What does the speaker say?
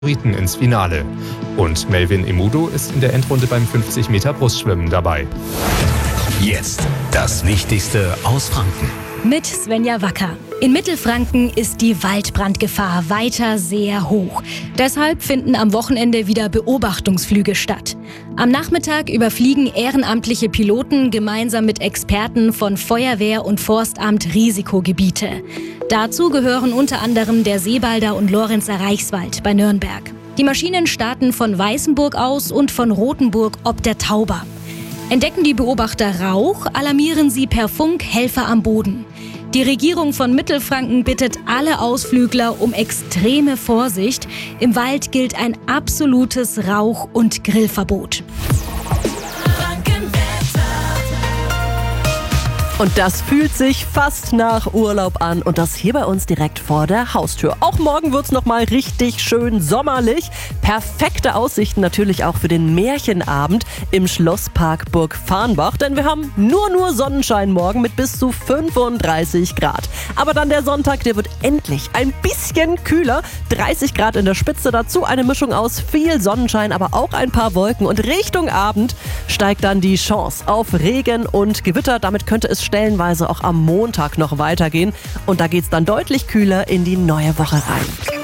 Favoriten ins Finale. Und Melvin Emudo ist in der Endrunde beim 50 Meter Brustschwimmen dabei. Jetzt das Wichtigste aus Franken. Mit Svenja Wacker. In Mittelfranken ist die Waldbrandgefahr weiter sehr hoch. Deshalb finden am Wochenende wieder Beobachtungsflüge statt. Am Nachmittag überfliegen ehrenamtliche Piloten gemeinsam mit Experten von Feuerwehr und Forstamt Risikogebiete. Dazu gehören unter anderem der Seebalder und Lorenzer Reichswald bei Nürnberg. Die Maschinen starten von Weißenburg aus und von Rothenburg ob der Tauber. Entdecken die Beobachter Rauch, alarmieren sie per Funk Helfer am Boden. Die Regierung von Mittelfranken bittet alle Ausflügler um extreme Vorsicht. Im Wald gilt ein absolutes Rauch- und Grillverbot. Und das fühlt sich fast nach Urlaub an und das hier bei uns direkt vor der Haustür. Auch morgen wird's noch mal richtig schön sommerlich. Perfekte Aussichten natürlich auch für den Märchenabend im Schlosspark Burg Farnbach, denn wir haben nur Sonnenschein morgen mit bis zu 35 Grad. Aber dann der Sonntag, der wird endlich ein bisschen kühler. 30 Grad in der Spitze, dazu eine Mischung aus viel Sonnenschein, aber auch ein paar Wolken. Und Richtung Abend steigt dann die Chance auf Regen und Gewitter. Damit könnte es stellenweise auch am Montag noch weitergehen. Und da geht's dann deutlich kühler in die neue Woche rein.